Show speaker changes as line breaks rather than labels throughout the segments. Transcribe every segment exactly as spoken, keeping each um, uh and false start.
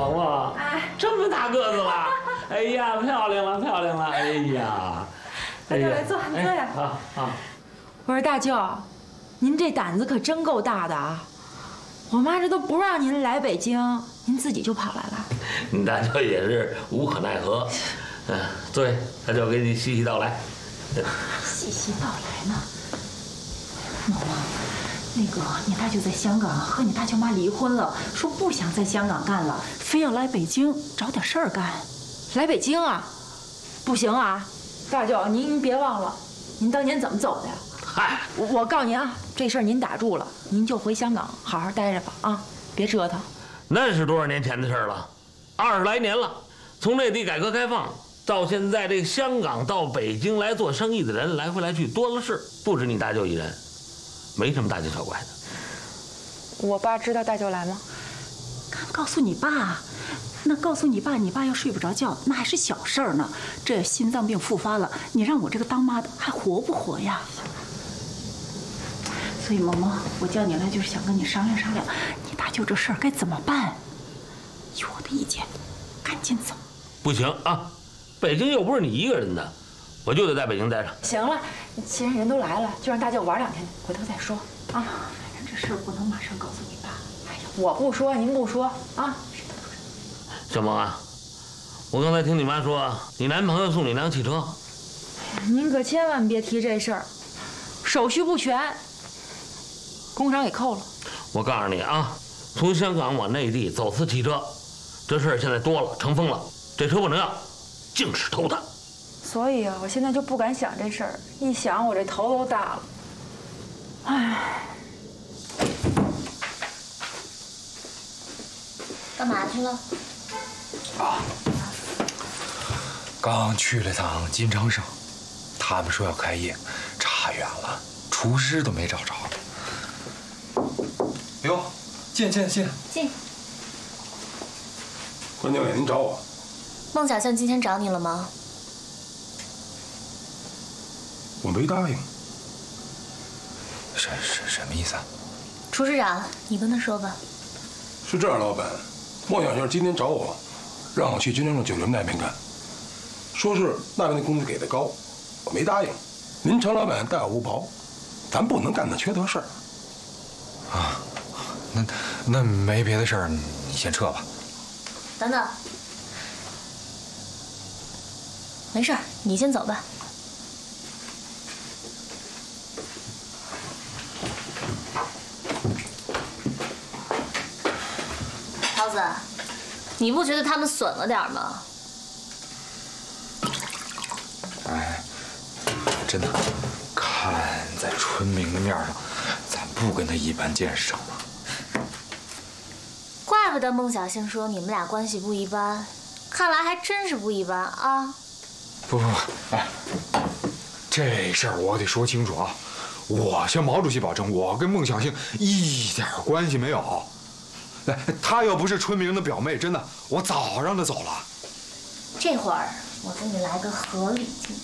萌萌，哎，这么大个子了，哎呀，漂亮了，漂亮了，哎呀，
哎呀，来坐，坐呀。
好好。
我说大舅，您这胆子可真够大的啊！我妈这都不让您来北京，您自己就跑来了。
你大舅也是无可奈何。嗯，坐下，大舅给你细细道来。
细细道来呢。萌萌，那个你大舅在香港和你大舅妈离婚了，说不想在香港干了，非要来北京找点事儿干。
来北京啊？不行啊，大舅，您您别忘了，您当年怎么走的呀？
嗨，
我我告诉您啊，这事儿您打住了，您就回香港好好待着吧啊，别折腾。
那是多少年前的事儿了，二十来年了。从内地改革开放到现在，这香港到北京来做生意的人来回来去多了是，不止你大舅一人，没什么大惊小怪的。
我爸知道大舅来吗？
告诉你爸，那告诉你爸，你爸要睡不着觉，那还是小事儿呢。这心脏病复发了，你让我这个当妈的还活不活呀？所以萌萌，我叫你来就是想跟你商量商量，你大舅这事儿该怎么办？有我的意见，赶紧走。
不行啊，北京又不是你一个人的，我就得在北京待着。
行了，既然人都来了，就让大舅玩两天，回头再说啊。
反正这事儿不能马上告诉你爸。
哎呀，我不说，您不说啊。
小萌啊，我刚才听你妈说，你男朋友送你辆汽车。
您可千万别提这事儿，手续不全，工商给扣了。
我告诉你啊，从香港往内地走私汽车，这事儿现在多了，成风了。这车不能要，净是偷的。
所以啊，我现在就不敢想这事儿，一想我这头都大了。唉，
干嘛去了？
啊，刚去了趟金昌盛，他们说要开业，差远了，厨师都没找着。哟，进进进
进。
关教练，您找我？
孟小象今天找你了吗？
我没答应。
什什什么意思啊？
厨师长，你跟他说吧。
是这样，老板，孟小象今天找我，让我去金昌盛酒店那边干，说是那边的工资给的高，我没答应。您程老板待我不薄，咱不能干那缺德事儿。
啊，那那没别的事儿，你先撤吧。
等等，没事儿，你先走吧。桃子，你不觉得他们损了点吗？
哎，真的，看在春明的面上，咱不跟他一般见识成吗？
怪不得孟小星说你们俩关系不一般，看来还真是不一般啊！
不不不，哎，这事儿我得说清楚啊！我向毛主席保证，我跟孟小星一点关系没有。哎，她要不是春明的表妹，真的，我早让她走了。
这会儿我给你来个合理计。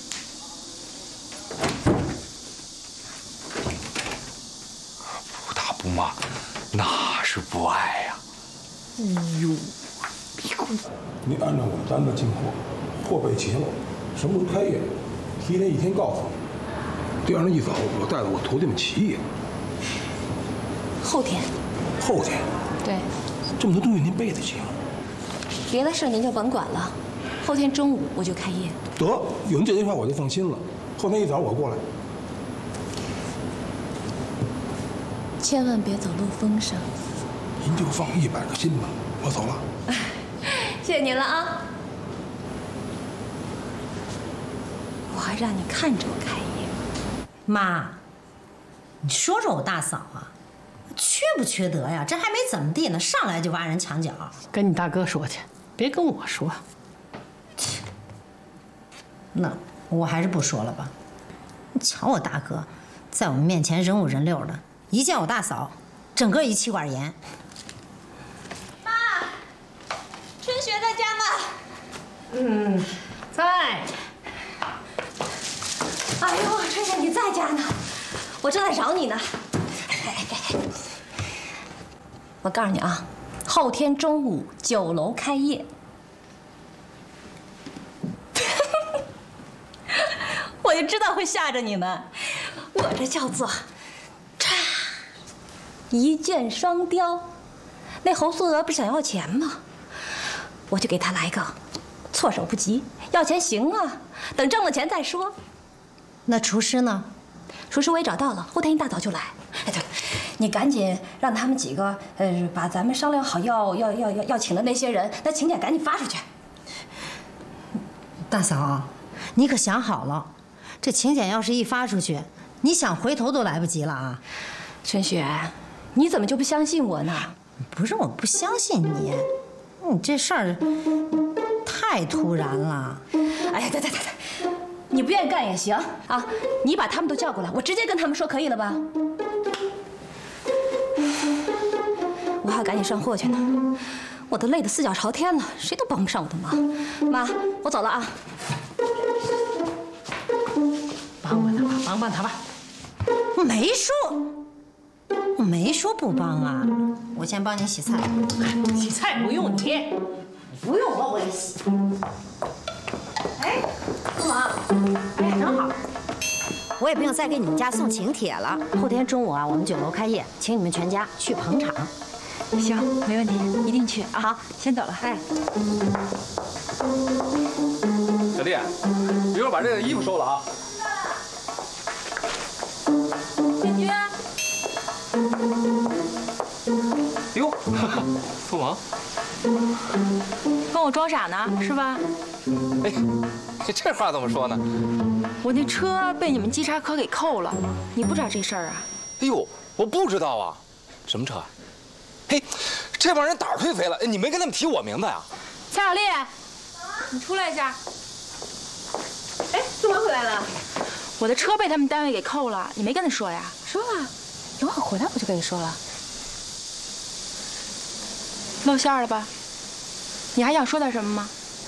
不打不骂，那是不爱呀、啊。哎呦，你滚！
你按照我们单子进货，货备齐了，什么时候开业，提前一天告诉你。第二天一早，我带着我徒弟们起业。
后天。
后天。
对。
这么多东西您背得起吗？
别的事您就甭管了，后天中午我就开业。
得，有您这句话我就放心了。后天一早我过来。
千万别走漏风声。
您就放一百个心吧，我走了。
谢谢您了啊！我还让你看着我开业。
妈，你说说我大嫂啊，缺不缺德呀？这还没怎么地呢，上来就挖人墙角。
跟你大哥说去，别跟我说。
那我还是不说了吧。你瞧我大哥，在我们面前人五人六的，一见我大嫂，整个一气管炎。
妈，春雪在家吗？
嗯，在。
哎呦，春雪你在家呢，我正在找你呢。我告诉你啊， 后天中午酒楼开业。我就知道会吓着你们，我这叫做唰，一箭双雕。那侯素娥不是想要钱吗？我就给他来个措手不及。要钱行啊，等挣了钱再说。
那厨师呢？
厨师我也找到了，后天一大早就来。哎，对了，你赶紧让他们几个，呃，把咱们商量好要要要要要请的那些人，那请柬赶紧发出去。
大嫂，你可想好了，这请柬要是一发出去，你想回头都来不及了啊！
春雪，你怎么就不相信我呢？
不是我不相信你，你这事儿太突然了。
哎呀，对对对对，你不愿意干也行啊，你把他们都叫过来，我直接跟他们说，可以了吧？我还要赶紧上货去呢，我都累得四脚朝天了，谁都帮不上我的忙。妈，我走了啊。
帮帮他吧，帮帮他吧。
我没说，我没说不帮啊。我先帮你洗菜。
洗菜不用你，
不用我，我也洗。哎，姑妈，哎，正好，我也不用再给你们家送请帖了。后天中午啊，我们酒楼开业，请你们全家去捧场。
行，没问题，一定去啊。好，先走了。哎，
小弟，一会儿把这个衣服收了啊。
建军。
哟，匆忙。
跟我装傻呢，是吧？
哎，这这话怎么说呢？
我那车被你们稽查科给扣了，你不知道这事儿啊？
哎呦，我不知道啊，什么车啊？嘿，这帮人胆儿忒肥了，你没跟他们提我名字呀？
蔡小丽，你出来一下。哎，怎么回来了？我的车被他们单位给扣了，你没跟他说呀？
说了，等会儿回来我就跟你说了。
露馅了吧？你还想说点什么吗？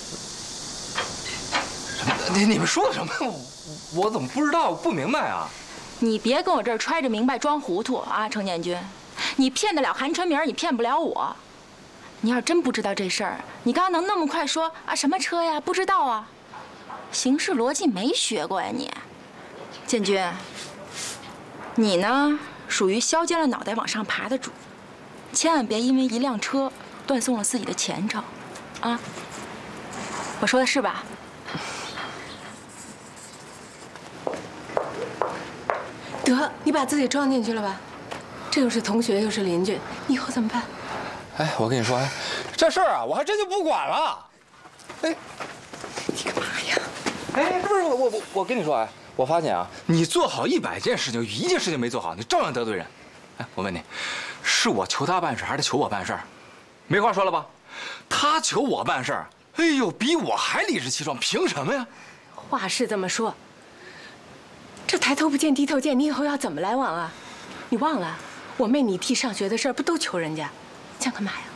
什么？你你们说的什么？我怎么不知道？不明白啊！
你别跟我这儿揣着明白装糊涂啊，程建军！你骗得了韩春明，你骗不了我。你要真不知道这事儿，你刚刚能那么快说啊什么车呀？不知道啊？刑事逻辑没学过呀你，建军。你呢，属于削尖了脑袋往上爬的主，千万别因为一辆车断送了自己的前程，啊！我说的是吧？
得，你把自己装进去了吧？这又是同学又是邻居，你以后怎么办？
哎，我跟你说，哎，这事儿啊，我还真就不管了。哎，
你干嘛呀？
哎，不是我我我我跟你说，哎，我发现啊，你做好一百件事情，一件事情没做好，你照样得罪人。哎，我问你，是我求他办事，还是他求我办事？没话说了吧？他求我办事，哎呦，比我还理直气壮，凭什么呀？
话是这么说，这抬头不见低头见，你以后要怎么来往啊？你忘了，我妹你弟上学的事儿不都求人家，这样干嘛呀？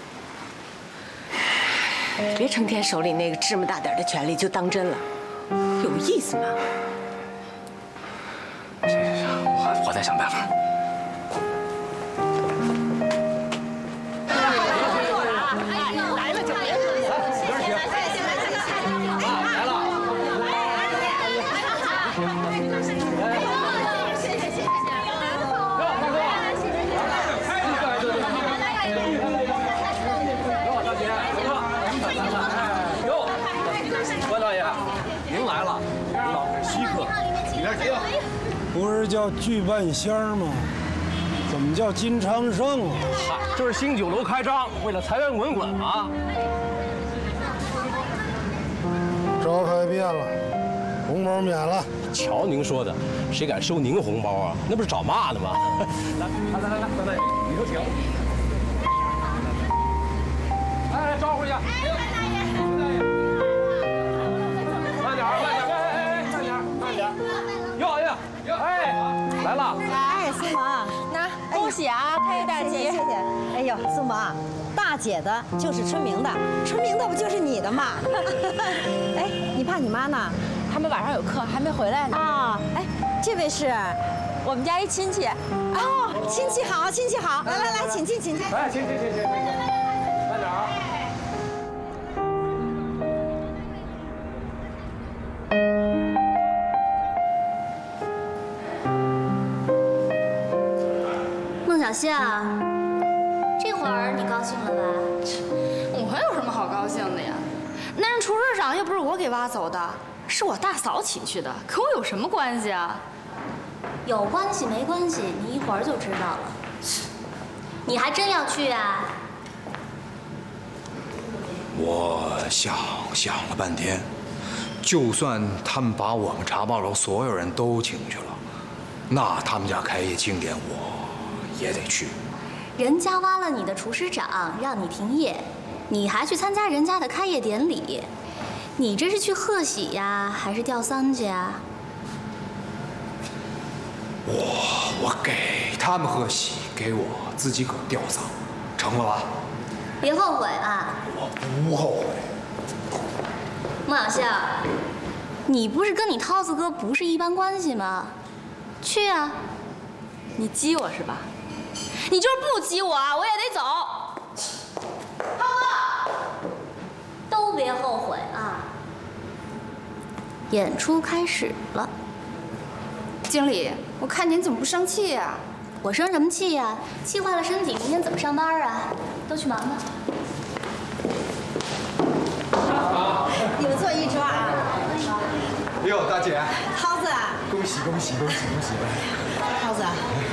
别成天手里那个芝麻大点的权利就当真了，有意思吗？
行行行，我我再想办法。
来了就来了，
来了。关大爷，您来了，老是稀客，里边请。
不是叫剧半仙吗？怎么叫金昌盛啊？
嗨，这是新酒楼开张，为了财源滚滚啊！
招牌变了，红包免了。
瞧您说的，谁敢收您红包啊？那不是找骂呢吗？来来来来来，关大爷，里头请。来来，招呼一下。哎，关大爷，关大爷，慢点儿，慢点儿，哎哎，慢点儿，慢点儿。哟哟哟，哎，来了。
哎，苏萌，
那恭喜啊，开业大吉！
谢谢。哎呦，苏萌，大姐的就是春明的，春明的不就是你的嘛？哎，你爸你妈呢？
他们晚上有课，还没回来呢。
啊，哎，这位是
我们家一亲戚。
哦， 亲戚好，亲戚好，来来来，请进，请进。
来，请请请请，慢点啊。
孟小希啊，这会儿你高兴了吧？
我有什么好高兴的呀？那人厨师长又不是我给挖走的，是我大嫂请去的，跟我有什么关系啊？
有关系没关系，你一会儿就知道了。你还真要去啊？
我想想了半天，就算他们把我们茶报楼所有人都请去了，那他们家开业庆典我也得去。
人家挖了你的厨师长，让你停业，你还去参加人家的开业典礼，你这是去贺喜呀，还是吊丧去啊？
我我给他们贺喜，给我自己可吊丧，成了吧？
别后悔啊！
我不后悔。
孟小希，你不是跟你涛子哥不是一般关系吗？去啊！
你激我是吧？
你就是不激我啊，我也得走。涛哥，都别后悔啊！演出开始了。
经理，我看您怎么不生气呀？
我生什么气呀？气坏了身体，明天怎么上班啊？都去忙吧。
你们坐一桌啊。
哎呦，大姐，
涛子，
恭喜恭喜恭喜恭喜！
涛子，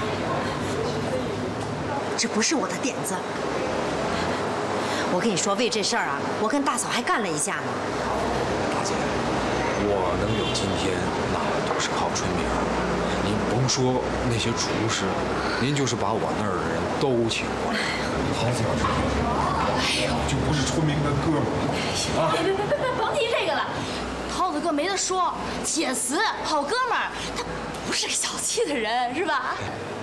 这不是我的点子。我跟你说，为这事儿啊，我跟大嫂还干了一架呢。
大姐，我能有今天，那都是靠春明。您甭说那些厨师，您就是把我那儿的人都请过来。好姐，哎呦，就不是春明的哥们儿啊！
别别别别别，甭提这个了。涛子哥没得说，铁瓷好哥们儿，他不是个小气的人，是吧？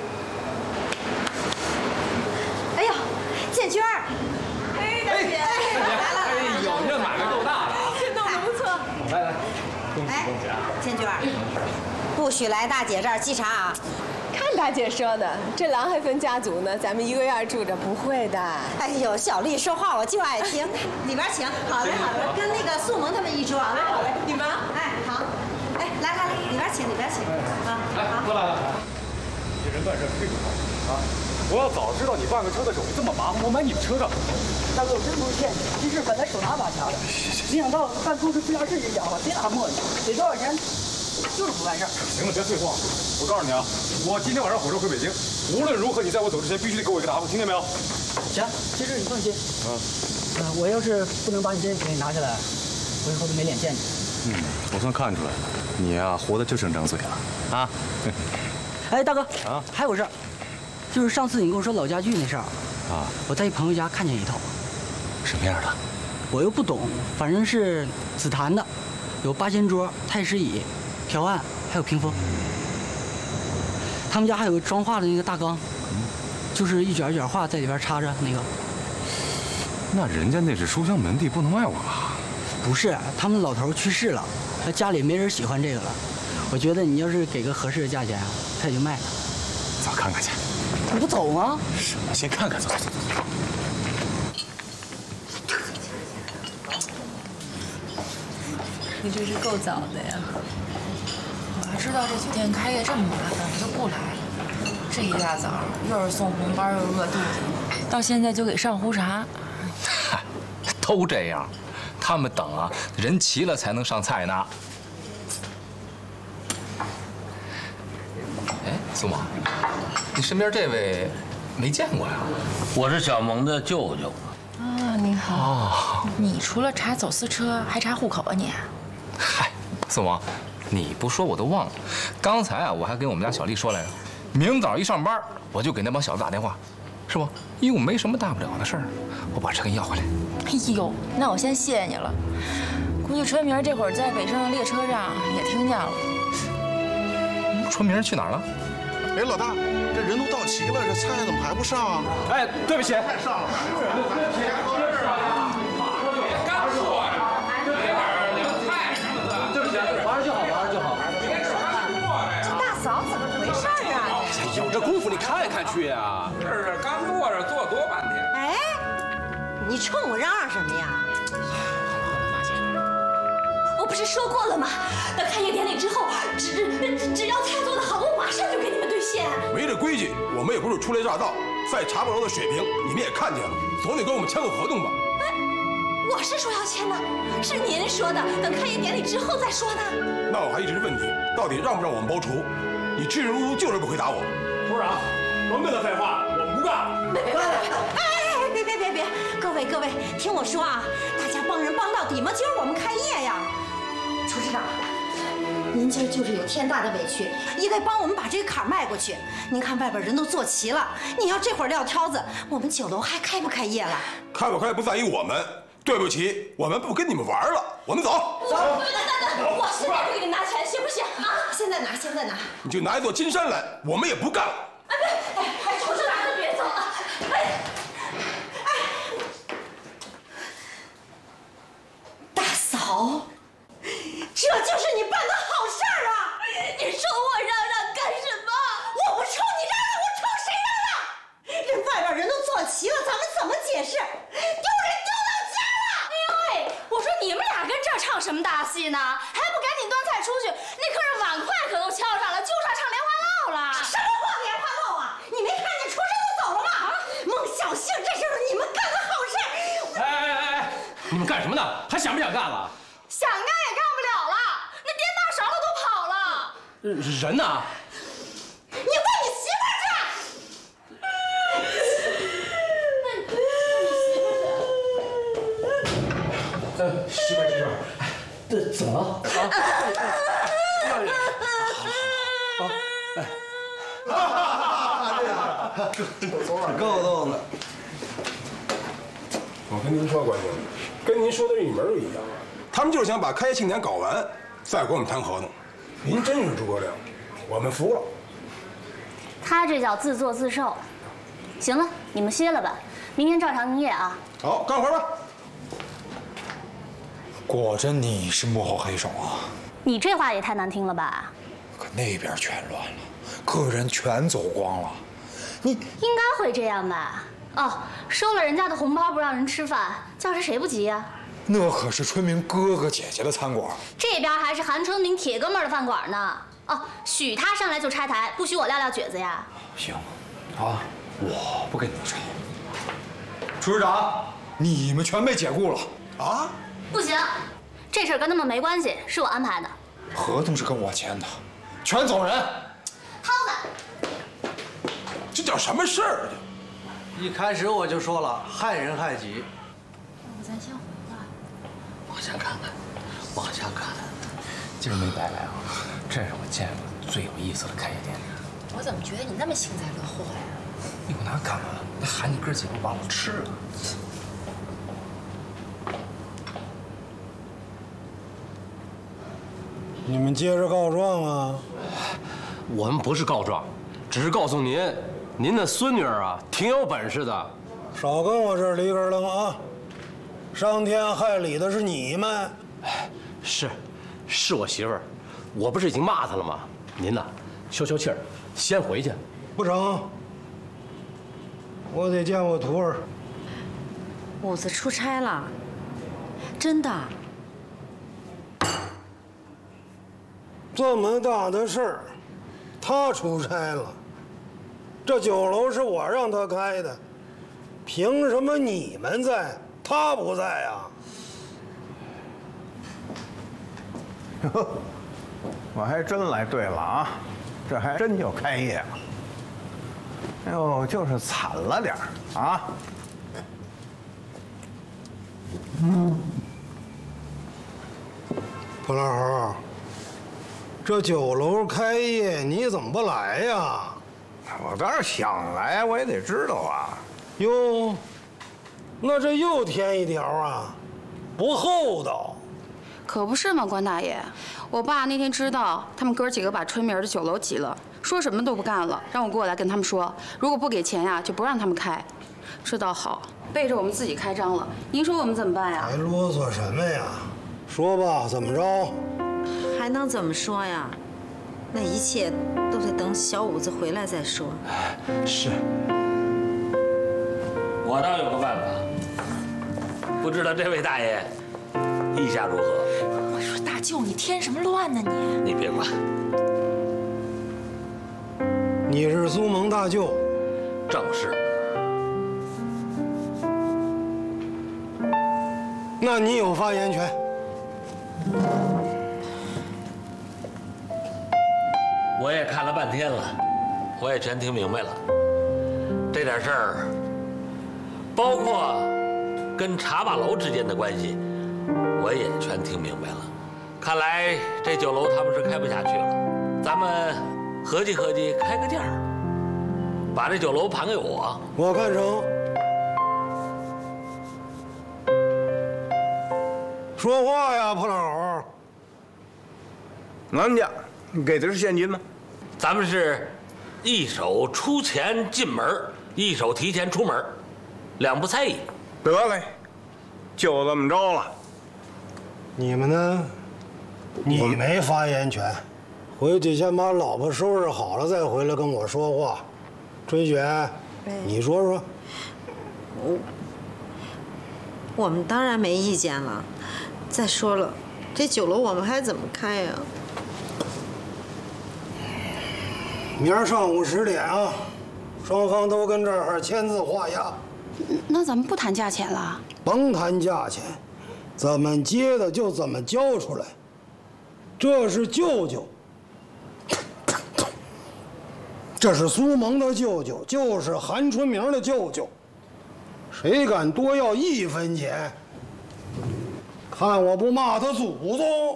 哎呦，建娟儿，
哎，大姐，来了！哎呦，你这买卖够大的啊！
这弄得不错。
来来，恭喜恭喜啊！
建娟儿，不许来大姐这儿沏茶啊！
看大姐说的，这狼还分家族呢，咱们一个院住着，不会的。
哎呦，小丽说话我就爱听，里边请。好嘞好嘞，跟那个素萌他们一桌。好嘞好嘞，你们哎好，哎来来来，里边请里边请啊。
来，过来了。这人办事忒不好啊！我要早知道你办个车的手续这么麻烦，我买你的车干嘛？
大哥，我真不是骗你，这事本来手拿把掐的，没想到办公室出点事就搅和，别打磨叽，得多少钱？就是不办事。
行了，别废话。我告诉你啊，我今天晚上火车回北京，无论如何，你在我走之前必须得给我一个答复，听见没有？
行，这事你放心。嗯。呃，我要是不能把你这些给拿下来，我以后都没脸见你。
嗯，我算看出来了，你呀、啊、活得就剩张嘴了啊。
哎，大哥啊，还有事儿，就是上次你跟我说老家具那事儿
啊，
我在一朋友家看见一套。
什么样的？
我又不懂，反正是紫檀的，有八仙桌、太师椅、条案，还有屏风。他们家还有装画的那个大缸，嗯、就是一卷一卷画在里边插着那个。
那人家那是书香门第，不能卖我吧？
不是，他们老头去世了，他家里没人喜欢这个了。我觉得你要是给个合适的价钱啊，他也就卖了。
走，看看去。
你不走吗？
什么？先看看，走走走。
你这是够早的呀！我要知道这酒店开业这么麻烦，我就不来了。这一大早又是送红包，又是饿肚子，到现在就给上壶茶。
嗨，都这样，他们等啊，人齐了才能上菜呢。哎，苏萌，你身边这位没见过呀？
我是小萌的舅舅。
啊，你好。
哦，
你除了查走私车，还查户口啊你？
嗨，苏萌，你不说我都忘了。刚才啊，我还跟我们家小丽说来着，明早一上班，我就给那帮小子打电话，是不？因为我没什么大不了的事儿，我把车给你要回来。
哎呦，那我先谢谢你了。估计春明这会儿在北上的列车上也听见了。
春明去哪儿了？
哎，老大，这人都到齐了，这菜怎么还不上啊？
哎，对不起，
太上了。对不起，
干错呀！对不起，马上就好，马上就好。
这大嫂怎么回事啊？
有这功夫你看一看去。
你冲我嚷嚷什么呀？
我不是说过了吗？等开业典礼之后，只只只要菜做得好，我马上就给你们兑现。
没这规矩，我们也不是初来乍到，再查不着的水平你们也看见了，总得跟我们签个合同吧？
哎，我是说要签的，是您说的，等开业典礼之后再说呢。
那我还一直问你，到底让不让我们包厨？你支支吾吾就是不回答我。
处长，甭跟他废话，我们不干。
别别别别！哎，别别别别！各位各位，听我说啊，大家帮人帮到底嘛，今儿我们开业呀。厨师长，您今儿就是有天大的委屈，也得帮我们把这个坎儿迈过去。您看外边人都坐齐了，你要这会儿撂挑子，我们酒楼还开不开业了？
开不开不在于我们，对不起，我们不跟你们玩了，我们走。
走，等等等，我现在就给你拿钱，行不行啊？
现在拿，现在拿。
你就拿一座金山来，我们也不干了。
哎别，哎哎，厨师长别走啊！哎哎，
大嫂。这就是你办的好事儿啊！
你说我嚷嚷干什么？
我不冲你嚷嚷，我冲谁嚷嚷？人外边人都坐齐了，咱们怎么解释？丢人丢到家了！
哎呦喂！我说你们俩跟这儿唱什么大戏呢？还不赶紧端菜出去？那客人碗筷可都敲上了，就差唱莲花落了。
什么话莲花落啊？你没看见厨师都走了吗？孟小杏，这就是你们干的好事！
哎哎哎哎！你们干什么呢？还想不想干了？
想干也干不了了，那颠大勺的都跑了。
人呢？
你问你媳妇儿去。
呃，媳妇儿媳妇儿，这怎么了？
啊！够逗了。我跟您说，关经理，跟您说的一门儿一样。他们就是想把开业庆典搞完，再跟我们谈合同。您真是诸葛亮，我们服了。
他这叫自作自受。行了，你们歇了吧，明天照常营业啊。
好，干活吧。
果真你是幕后黑手啊！
你这话也太难听了吧？
可那边全乱了，客人全走光了。你
应该会这样吧？哦，收了人家的红包不让人吃饭，叫谁谁不急呀？
那可是春明哥哥姐姐的餐馆，
这边还是韩春明铁哥们儿的饭馆呢。哦，许他上来就拆台，不许我撂撂蹶子呀？
行，啊，我不跟你吵。厨师长，你们全被解雇了啊！
不行，这事儿跟他们没关系，是我安排的。
合同是跟我签的，全走人。
涛子，
这叫什么事儿？
一开始我就说了，害人害己。
咱先回吧。
往下看看，往下看。
今儿没白来啊！这是我见过最有意思的开业典礼。
我怎么觉得你那么幸灾乐祸呀？
你我哪敢啊？那喊你哥几个把我吃了。
你们接着告状啊！
我们不是告状，只是告诉您，您的孙女儿啊，挺有本事的。
少跟我这儿里根楞啊！伤天害理的是你们。
是，是我媳妇儿，我不是已经骂她了吗？您呐，消消气儿，先回去。
不成，我得见我徒儿。
五子出差了，真的。
这么大的事儿，他出差了。这酒楼是我让他开的，凭什么你们在，他不在呀？
哟，我还真来对了啊，这还真就开业了。哎呦，就是惨了点儿啊。
嗯，破烂猴，这酒楼开业你怎么不来呀？
我倒是想来，我也得知道啊。
哟，那这又添一条啊，不厚道。
可不是嘛，关大爷，我爸那天知道他们哥几个把春明的酒楼挤了，说什么都不干了，让我过来跟他们说，如果不给钱呀，就不让他们开。这倒好，背着我们自己开张了，您说我们怎么办呀？
还啰嗦什么呀？说吧，怎么着？
还能怎么说呀？那一切都得等小五子回来再说。
是。
我倒有个办法。 不知道这位大爷意下如何？
我说大舅，你添什么乱呢你？
你别管。
你是苏蒙大舅，
正是。
那你有发言权。
我也看了半天了，我也全听明白了。这点事儿，包括跟茶马楼之间的关系，我也全听明白了。看来这酒楼他们是开不下去了，咱们合计合计，开个价儿，把这酒楼盘给我。
我看成。说话呀，破老虎！
俺们家给的是现金吗？
咱们是一手出钱进门，一手提前出门，两不猜疑。
得嘞，就这么着了。
你们呢？你没发言权，回去先把老婆收拾好了再回来跟我说话。春雪，你说说。
我我们当然没意见了。再说了，这酒楼我们还怎么开呀？
明儿上午十点啊，双方都跟这儿签字画押。
那咱们不谈价钱了？
甭谈价钱，怎么接的就怎么交出来。这是舅舅，这是苏蒙的舅舅，就是韩春明的舅舅。谁敢多要一分钱，看我不骂他祖宗！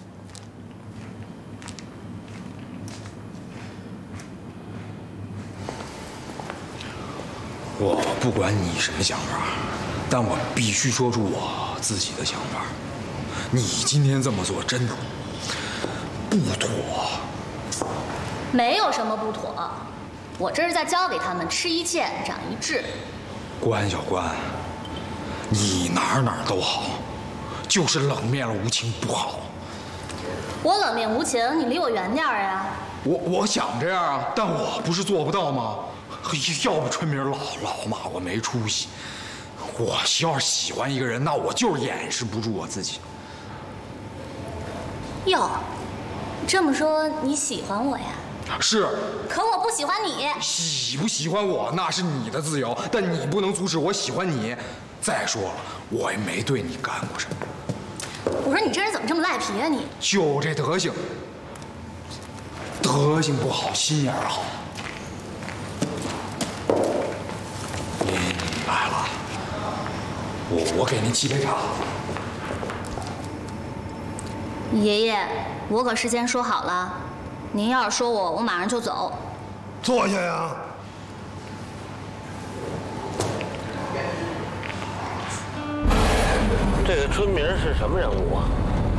我不管你什么想法，但我必须说出我自己的想法。你今天这么做真的不妥。
没有什么不妥，我这是在教给他们吃一堑长一智。
关小关，你哪哪都好，就是冷面了无情不好。
我冷面无情，你离我远点呀。
我我想这样啊，但我不是做不到吗？要不春明老老骂我没出息。我要是喜欢一个人，那我就是掩饰不住我自己。
哟，这么说你喜欢我呀？
是。
可我不喜欢你。
喜不喜欢我那是你的自由，但你不能阻止我喜欢你。再说了，我也没对你干过什么。
我说你这人怎么这么赖皮啊你？
就这德行，德行不好，心眼儿好。你来了，我我给您沏杯茶。
爷爷，我可事先说好了，您要是说我，我马上就走。
坐下呀。
这个春明是什么人物啊？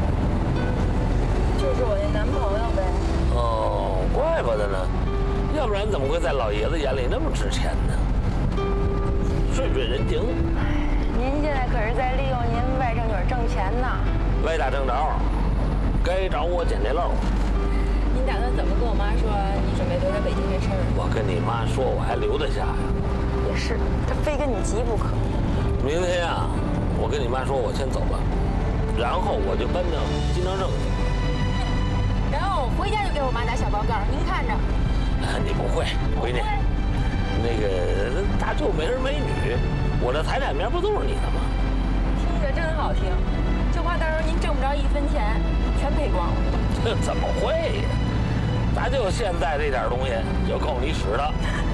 就是我那男朋友呗。
哦，怪不得呢，要不然怎么会在老爷子眼里那么值钱呢？顺顺人情。
您现在可是在利用您外甥女挣钱呢。
歪打正着，该找我捡这漏。
您打算怎么跟我妈说你准备留在北京这事儿？
我跟你妈说，我还留得下呀。
也是，她非跟你急不可。
明天啊，我跟你妈说，我先走了，然后我就奔着金城镇去。
然后回家就给我妈打小报告，您看着。
你不会，闺女。那个大舅没儿没女，我这财产面不都是你的吗？
听着真好听，就怕到时候您挣不着一分钱，全赔光了。
这怎么会呀？大舅现在这点东西就够你使的。